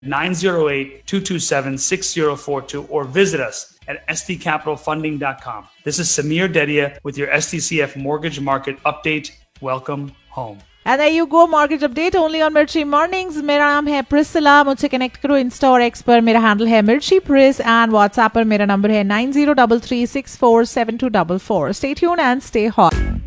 908-227-6042 or visit us at stcapitalfunding.com. This is Samir Dedia with your STCF Mortgage Market Update. Welcome home. And there you go, mortgage update only on Mirchi Mornings. मेरा नाम है Priscilla. मुझसे connect करो Insta और x पर. मेरा handle है Mirchi Pris and WhatsApp पर मेरा नंबर है 9033647244. Stay tuned and stay hot.